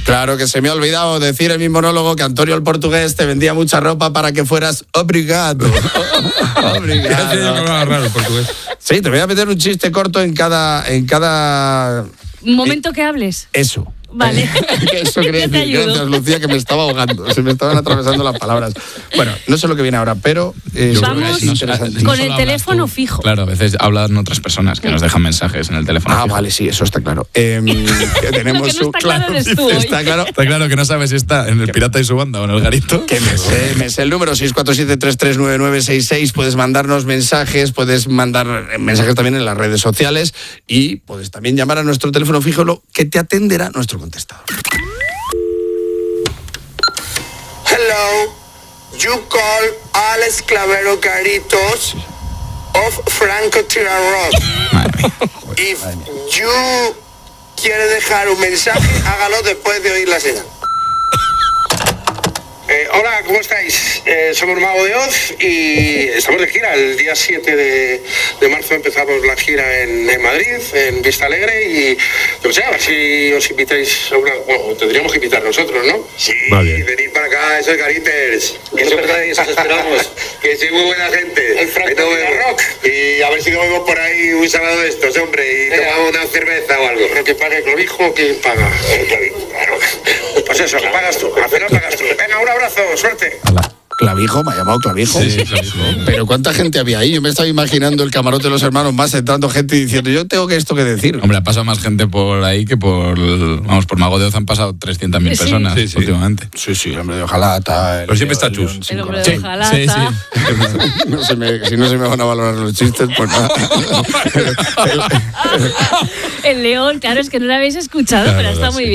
Claro que se me ha olvidado decir en mi monólogo que Antonio el portugués te vendía mucha ropa para que fueras obrigado. Obrigado. Raro el portugués. Sí, te voy a meter un chiste corto en cada... Momento que hables. Eso. Vale. Eso quería decir. Gracias, Lucía, que me estaba ahogando. Se me estaban atravesando las palabras. Bueno, no sé lo que viene ahora, pero vamos interesante. con el teléfono fijo. Claro, a veces hablan otras personas que nos dejan mensajes en el teléfono fijo. Vale, sí, eso está claro. Tenemos Lo que no está claro eres tú hoy. Está claro que no sabes si está en el Pirata y su banda o en el Garito. Que me sé el número 647-339966. Puedes mandarnos mensajes, puedes mandar mensajes también en las redes sociales y puedes también llamar a nuestro teléfono fijo que te atenderá nuestro contestador. Hello, you call Alex Clavero Garitos of Franco Tirarrock. If you quiere dejar un mensaje, hágalo después de oír la señal. Hola, ¿cómo estáis? Somos Mago de Oz y estamos de gira. El día 7 de marzo empezamos la gira en Madrid, en Vista Alegre, y yo sé, a ver si os invitáis a una... Bueno, tendríamos que invitar nosotros, ¿no? Sí, venid para acá, esos Gariters. Que os esperamos. Que sois muy buena gente. El Franco Rock. Y a ver si nos vemos por ahí un sábado de estos, hombre, y tomamos una cerveza o algo. ¿Pero que pague el clavijo o quién paga? El clavijo, claro. Pues eso, que pagas tú. Al final pagas tú. Venga, un abrazo, suerte. Clavijo, me ha llamado Clavijo. Sí, Clavijo. Pero ¿cuánta gente había ahí? Yo me estaba imaginando el camarote de los hermanos más entrando gente y diciendo, yo tengo esto que decir. Hombre, ha pasado más gente por ahí que por Mago de Oz han pasado 300.000 personas últimamente. Sí, el hombre de hojalata. Pero siempre está chus. El hombre de hojalata. Sí. Si no se me van a valorar los chistes, pues nada. El león, claro, es que no lo habéis escuchado, pero está muy bien.